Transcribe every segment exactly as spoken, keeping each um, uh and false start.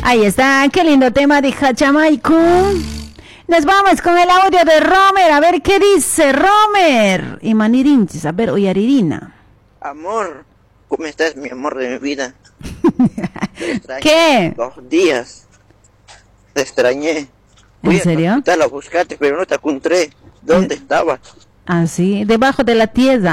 Ahí está, qué lindo tema de Hachamaiku. Nos vamos con el audio de Romer, a ver qué dice Romer. Y Manirinchis, a ver, Oyaririna. Amor, ¿cómo estás, mi amor de mi vida? ¿Qué? Dos días. Te extrañé. Fui ¿En serio? A la buscarte, pero no te encontré. ¿Dónde ¿Eh? estabas? Ah, sí, debajo de la tierra.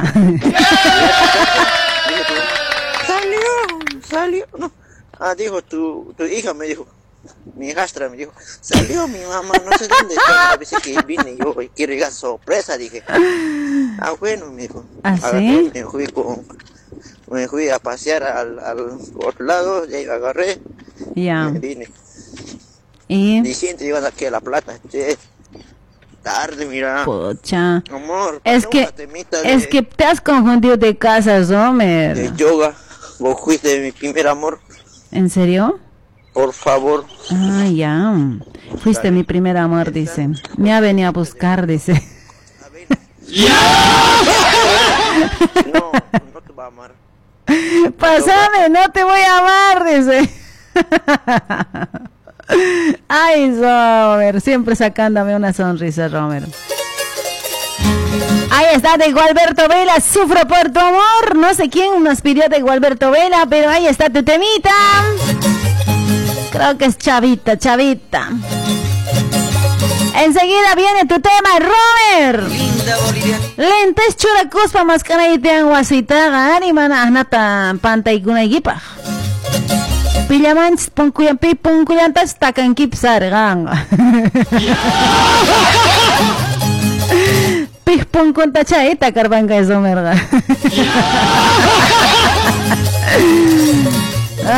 Salió, salió. No. Ah, dijo tu, tu hija, me dijo. Mi hijastra me dijo, salió mi mamá, no sé dónde está. A veces que vine yo y quiero llegar sorpresa, dije. Ah, bueno, me dijo. ¿Ah, sí? Me fui con, me fui a pasear al, al otro lado, ya agarré. Ya. Me vine. ¿Y? Diciendo, iban aquí a La Plata. Che, tarde, mira. Pucha. Amor, Es que, de, es que te has confundido de casa, Romer. De yoga. Vos fuiste mi primer amor. ¿En serio? Por favor. Ah, ya. Fuiste Dale. Mi primer amor, dice. Me ha venido a buscar, dice. No, no te va a amar. Pásame, no te voy a amar, dice. Ay, Romer, siempre sacándome una sonrisa, Romer. Ahí está de Gualberto Vela, sufro por tu amor. No sé quién nos pidió de Gualberto Vela, pero ahí está tu temita. Creo que es Chavita, Chavita. Enseguida viene tu tema, Romer. Linda boliviana. Lentes chura cuspa mascana y te anguasita animana anata panta y guna gipa. Pillamans punkuyan pi punkuyantas takan kipsar gang. Pih punkun tacha eta karbanga eso merga.